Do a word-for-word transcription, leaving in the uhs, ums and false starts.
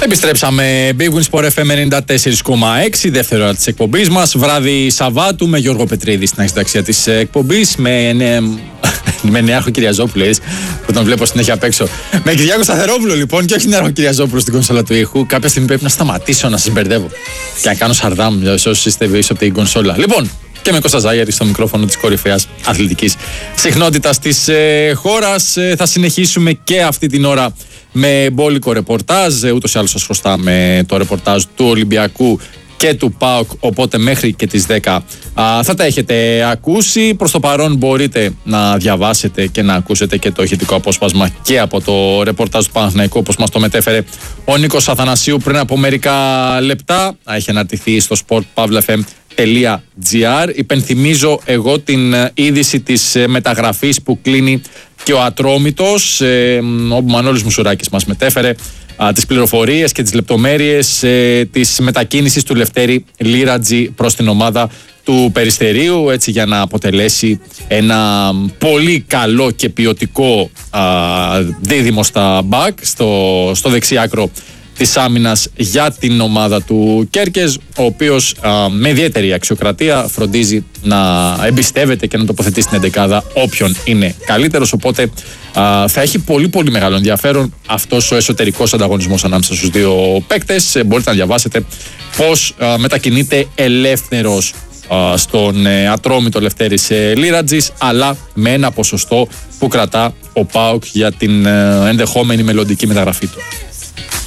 Επιστρέψαμε. Big Win Sport εφ εμ ενενήντα τέσσερα κόμμα έξι, δεύτερη ώρα της εκπομπής μας. Βράδυ Σαββάτου με Γιώργο Πετρίδη στην αρχιταξία της εκπομπής. Με, ναι, με Νεάρχο Κυριαζόπουλο, που τον βλέπω συνέχεια απ' έξω. Με Κυριάκο Σταθερόπουλο λοιπόν, και όχι Νεάρχο Κυριαζόπουλο στην κονσόλα του ήχου. Κάποια στιγμή πρέπει να σταματήσω να σας μπερδεύω και να κάνω σαρδάμ για όσους είστε πίσω από την κονσόλα. Λοιπόν, και με Κώστα Ζάγερη στο μικρόφωνο της κορυφαίας αθλητικής συχνότητας της ε, χώρας. Ε, θα συνεχίσουμε και αυτή την ώρα με μπόλικο ρεπορτάζ. Ε, ούτως ή άλλως σας χρωστάμε το ρεπορτάζ του Ολυμπιακού και του ΠΑΟΚ, οπότε μέχρι και τις δέκα α, θα τα έχετε ακούσει. Προς το παρόν μπορείτε να διαβάσετε και να ακούσετε και το ηχητικό απόσπασμα και από το ρεπορτάζ του Παναθηναϊκού, όπως μας το μετέφερε ο Νίκος Αθανασίου πριν από μερικά λεπτά. Έχει αναρτηθεί στο sportpavlefm.gr. Υπενθυμίζω εγώ την είδηση της μεταγραφής που κλείνει και ο Ατρόμητος, ε, όπου ο Μανώλης Μουσουράκης μας μετέφερε α, τις πληροφορίες και τις λεπτομέρειες ε, της μετακίνησης του Λευτέρη Λίρατζη προς την ομάδα του Περιστερίου, έτσι για να αποτελέσει ένα πολύ καλό και ποιοτικό α, δίδυμο στα μπακ στο, στο δεξιάκρο της άμυνας για την ομάδα του Κέρκες, ο οποίος α, με ιδιαίτερη αξιοκρατία φροντίζει να εμπιστεύεται και να τοποθετεί στην εντεκάδα όποιον είναι καλύτερος, οπότε α, θα έχει πολύ πολύ μεγάλο ενδιαφέρον αυτός ο εσωτερικός ανταγωνισμός ανάμεσα στους δύο παίκτες. Ε, μπορείτε να διαβάσετε πώς α, μετακινείται ελεύθερος α, στον ε, Ατρόμητο Λευτέρης ε, Λίρατζης, αλλά με ένα ποσοστό που κρατά ο ΠΑΟΚ για την ε, ενδεχόμενη μελλοντική μεταγραφή του.